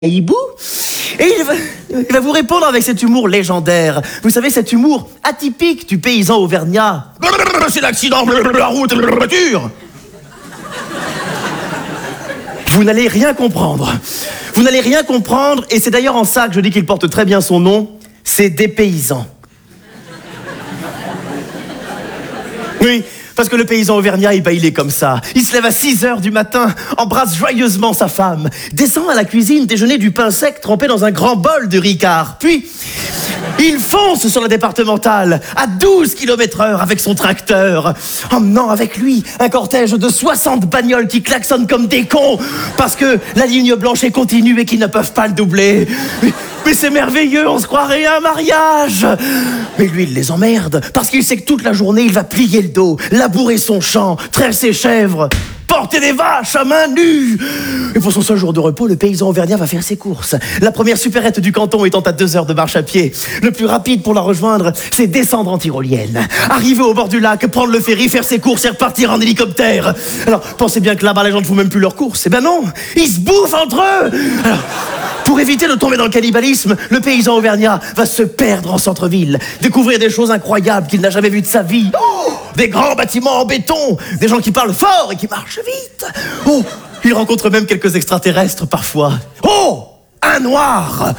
hibou. Et il va vous répondre avec cet humour légendaire. Vous savez, cet humour atypique du paysan auvergnat. C'est l'accident de la route de la voiture. Vous n'allez rien comprendre. Vous n'allez rien comprendre, et c'est d'ailleurs en ça que je dis qu'il porte très bien son nom. C'est des paysans. Oui, parce que le paysan auvergnat, il est comme ça. Il se lève à 6h du matin, embrasse joyeusement sa femme, descend à la cuisine déjeuner du pain sec trempé dans un grand bol de Ricard. Puis, il fonce sur la départementale à 12 km/h avec son tracteur, emmenant avec lui un cortège de 60 bagnoles qui klaxonnent comme des cons parce que la ligne blanche est continue et qu'ils ne peuvent pas le doubler. Mais c'est merveilleux, on se croirait à un mariage. Mais lui, il les emmerde, parce qu'il sait que toute la journée, il va plier le dos, labourer son champ, traire ses chèvres, porter des vaches à main nue. Et pour son seul jour de repos, le paysan auvergnat va faire ses courses. La première supérette du canton étant à 2 heures de marche à pied. Le plus rapide pour la rejoindre, c'est descendre en tyrolienne. Arriver au bord du lac, prendre le ferry, faire ses courses et repartir en hélicoptère. Alors, pensez bien que là-bas, les gens ne font même plus leurs courses. Eh ben non, ils se bouffent entre eux. Alors, pour éviter de tomber dans le cannibalisme, le paysan auvergnat va se perdre en centre-ville, découvrir des choses incroyables qu'il n'a jamais vues de sa vie. Oh, des grands bâtiments en béton, des gens qui parlent fort et qui marchent vite. Oh, il rencontre même quelques extraterrestres parfois. Oh, un noir.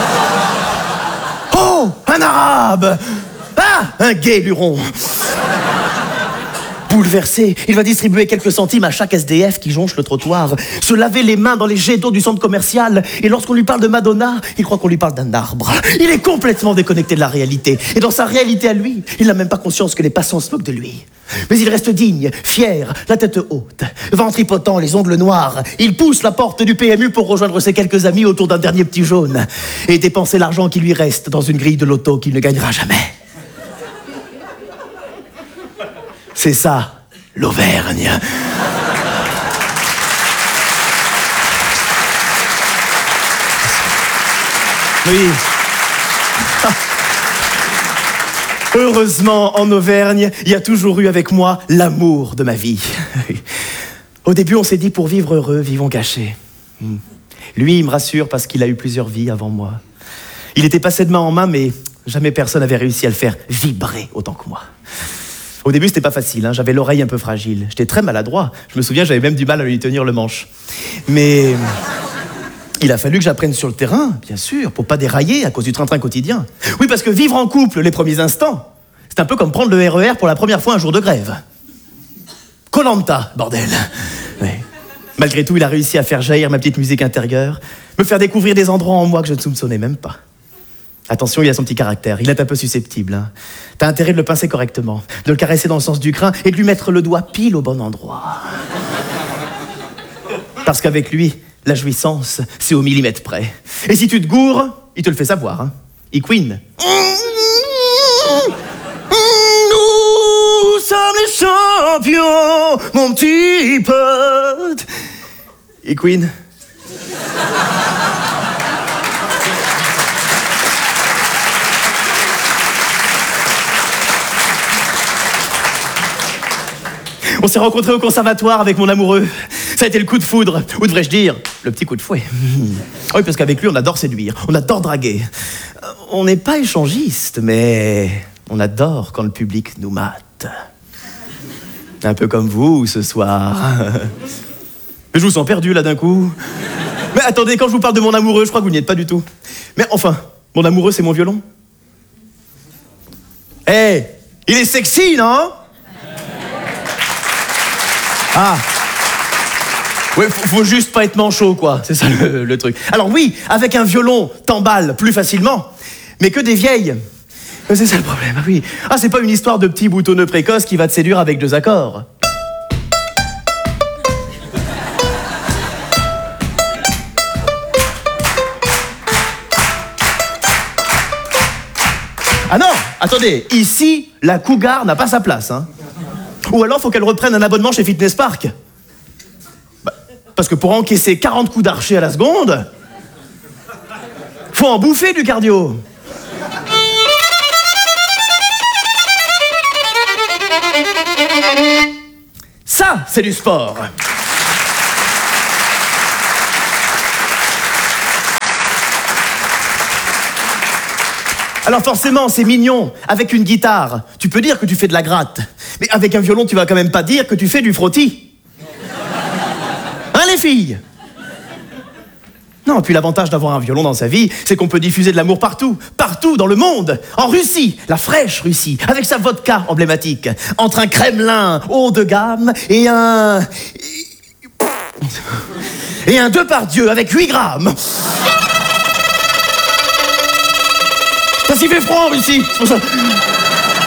Oh, un arabe. Ah, un gay luron. Bouleversé, il va distribuer quelques centimes à chaque SDF qui jonche le trottoir, se laver les mains dans les jets d'eau du centre commercial, et lorsqu'on lui parle de Madonna, il croit qu'on lui parle d'un arbre. Il est complètement déconnecté de la réalité, et dans sa réalité à lui, il n'a même pas conscience que les passants se moquent de lui. Mais il reste digne, fier, la tête haute, ventripotent, les ongles noirs. Il pousse la porte du PMU pour rejoindre ses quelques amis autour d'un dernier petit jaune, et dépenser l'argent qui lui reste dans une grille de loto qu'il ne gagnera jamais. C'est ça, l'Auvergne. Oui. Heureusement, en Auvergne, il y a toujours eu avec moi l'amour de ma vie. Au début, on s'est dit, pour vivre heureux, vivons cachés. Lui, il me rassure parce qu'il a eu plusieurs vies avant moi. Il était passé de main en main, mais jamais personne n'avait réussi à le faire vibrer autant que moi. Au début, c'était pas facile, hein. J'avais l'oreille un peu fragile. J'étais très maladroit. Je me souviens, j'avais même du mal à lui tenir le manche. Mais il a fallu que j'apprenne sur le terrain, bien sûr, pour pas dérailler à cause du train-train quotidien. Oui, parce que vivre en couple les premiers instants, c'est un peu comme prendre le RER pour la première fois un jour de grève. Koh-Lanta, bordel. Ouais. Malgré tout, il a réussi à faire jaillir ma petite musique intérieure, me faire découvrir des endroits en moi que je ne soupçonnais même pas. Attention, il a son petit caractère, il est un peu susceptible. Hein. T'as intérêt de le pincer correctement, de le caresser dans le sens du crin et de lui mettre le doigt pile au bon endroit. Parce qu'avec lui, la jouissance, c'est au millimètre près. Et si tu te gourres, il te le fait savoir. Hein. Il queen. Nous sommes les champions, mon petit pote. Il queen. On s'est rencontrés au conservatoire avec mon amoureux. Ça a été le coup de foudre, ou devrais-je dire, le petit coup de fouet. Oui, parce qu'avec lui, on adore séduire, on adore draguer. On n'est pas échangiste, mais on adore quand le public nous mate. Un peu comme vous, ce soir. Mais je vous sens perdu, là, d'un coup. Mais attendez, quand je vous parle de mon amoureux, je crois que vous n'y êtes pas du tout. Mais enfin, mon amoureux, c'est mon violon. Eh, hey, il est sexy, non ? Ah, ouais, faut juste pas être manchot, quoi. C'est ça le truc. Alors oui, avec un violon, t'emballes plus facilement, mais que des vieilles. C'est ça le problème, oui. Ah, c'est pas une histoire de petit boutonneux précoce qui va te séduire avec 2 accords. Ah non, attendez, ici, la cougar n'a pas sa place, hein. Ou alors, faut qu'elle reprenne un abonnement chez Fitness Park. Bah, parce que pour encaisser 40 coups d'archer à la seconde, faut en bouffer du cardio. Ça, c'est du sport. Alors forcément, c'est mignon. Avec une guitare, tu peux dire que tu fais de la gratte. Mais avec un violon, tu vas quand même pas dire que tu fais du frottis. Hein, les filles? Non, puis l'avantage d'avoir un violon dans sa vie, c'est qu'on peut diffuser de l'amour partout, partout dans le monde. En Russie, la fraîche Russie, avec sa vodka emblématique. Entre un Kremlin haut de gamme et un 2 avec 8 grammes. Parce qu'il fait froid en Russie, c'est pour ça.